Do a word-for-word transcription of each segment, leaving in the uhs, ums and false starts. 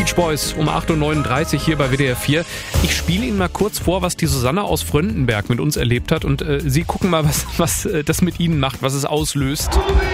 Beach Boys um acht Uhr neununddreißig hier bei W D R vier. Ich spiele Ihnen mal kurz vor, was die Susanne aus Fröndenberg mit uns erlebt hat und äh, Sie gucken mal, was, was äh, das mit Ihnen macht, was es auslöst.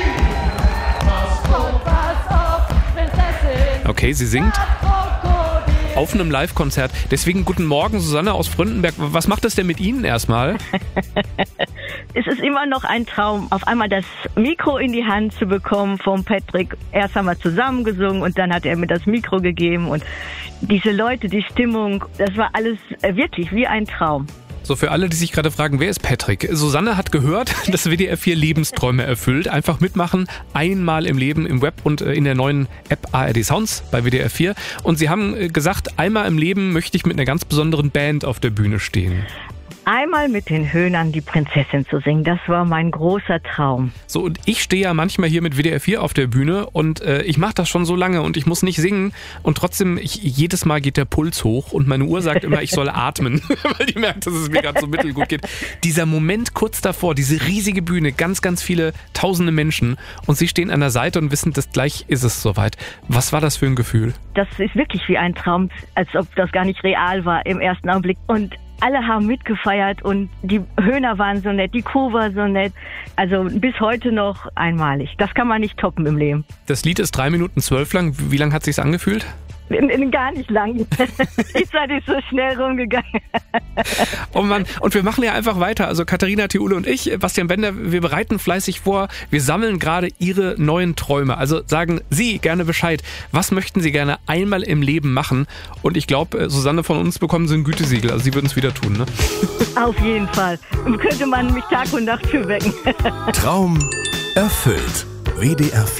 Okay, sie singt auf einem Live-Konzert. Deswegen guten Morgen, Susanne aus Fröndenberg. Was macht das denn mit Ihnen erstmal? Es ist immer noch ein Traum, auf einmal das Mikro in die Hand zu bekommen vom Patrick. Erst haben wir zusammen gesungen und dann hat er mir das Mikro gegeben. Und diese Leute, die Stimmung, das war alles wirklich wie ein Traum. So, für alle, die sich gerade fragen, wer ist Patrick? Susanne hat gehört, dass W D R vier Lebensträume erfüllt. Einfach mitmachen, einmal im Leben im Web und in der neuen App A R D Sounds bei W D R vier. Und Sie haben gesagt, einmal im Leben möchte ich mit einer ganz besonderen Band auf der Bühne stehen. Einmal mit den Höhnern die Prinzessin zu singen, das war mein großer Traum. So, und ich stehe ja manchmal hier mit W D R vier auf der Bühne und äh, ich mache das schon so lange und ich muss nicht singen und trotzdem, ich, jedes Mal geht der Puls hoch und meine Uhr sagt immer, ich soll atmen, weil die merkt, dass es mir gerade so mittelgut geht. Dieser Moment kurz davor, diese riesige Bühne, ganz, ganz viele tausende Menschen und Sie stehen an der Seite und wissen, dass gleich ist es soweit. Was war das für ein Gefühl? Das ist wirklich wie ein Traum, als ob das gar nicht real war im ersten Augenblick. Und alle haben mitgefeiert und die Höhner waren so nett, die Kuh war so nett. Also bis heute noch einmalig. Das kann man nicht toppen im Leben. Das Lied ist drei Minuten zwölf lang. Wie lang hat es sich angefühlt? In, in gar nicht lang. Die Zeit ist so schnell rumgegangen. Oh Mann, und wir machen ja einfach weiter. Also Katharina Thiule und ich, Bastian Bender, wir bereiten fleißig vor. Wir sammeln gerade Ihre neuen Träume. Also sagen Sie gerne Bescheid. Was möchten Sie gerne einmal im Leben machen? Und ich glaube, Susanne von uns bekommen Sie ein Gütesiegel. Also Sie würden es wieder tun, ne? Auf jeden Fall. Könnte man mich Tag und Nacht für wecken. Traum erfüllt. W D R vier